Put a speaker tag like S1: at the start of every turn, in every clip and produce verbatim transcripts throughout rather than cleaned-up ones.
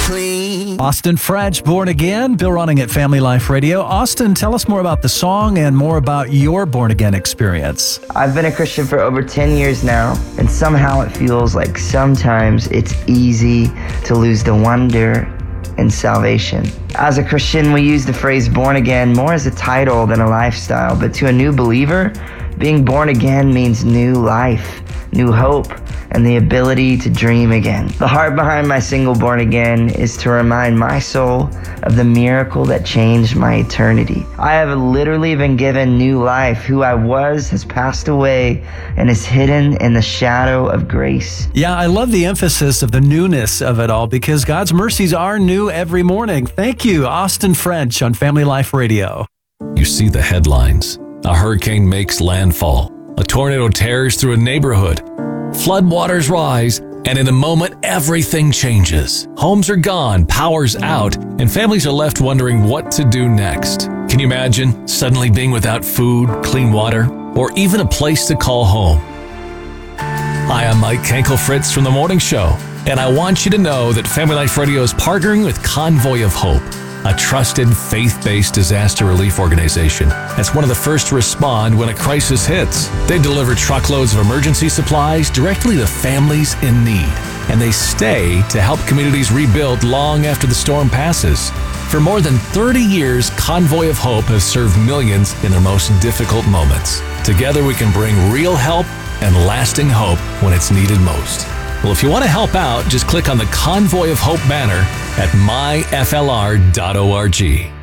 S1: clean.
S2: Austin French, Born Again, Bill Running at Family Life Radio. Austin, tell us more about the song and more about your born again experience.
S3: I've been a Christian for over ten years now, and somehow it feels like sometimes it's easy to lose the wonder and salvation. As a Christian, we use the phrase born again more as a title than a lifestyle, but to a new believer, being born again means new life, new hope, and the ability to dream again. The heart behind my single Born Again is to remind my soul of the miracle that changed my eternity. I have literally been given new life. Who I was has passed away and is hidden in the shadow of grace.
S2: Yeah, I love the emphasis of the newness of it all because God's mercies are new every morning. Thank you, Austin French on Family Life Radio.
S4: You see the headlines. A hurricane makes landfall. A tornado tears through a neighborhood. Floodwaters rise, and in a moment, everything changes. Homes are gone, power's out, and families are left wondering what to do next. Can you imagine suddenly being without food, clean water, or even a place to call home? Hi, I'm Mike Kankel-Fritz from The Morning Show, and I want you to know that Family Life Radio is partnering with Convoy of Hope, a trusted, faith-based disaster relief organization that's one of the first to respond when a crisis hits. They deliver truckloads of emergency supplies directly to families in need, and they stay to help communities rebuild long after the storm passes. For more than thirty years, Convoy of Hope has served millions in their most difficult moments. Together, we can bring real help and lasting hope when it's needed most. Well, if you want to help out, just click on the Convoy of Hope banner at my f l r dot org.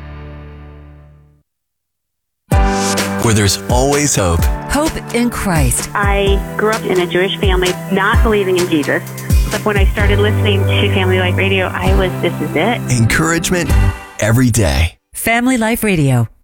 S1: Where there's always hope.
S5: Hope in Christ.
S6: I grew up in a Jewish family, not believing in Jesus. But when I started listening to Family Life Radio, I was, this is it.
S1: Encouragement every day.
S5: Family Life Radio.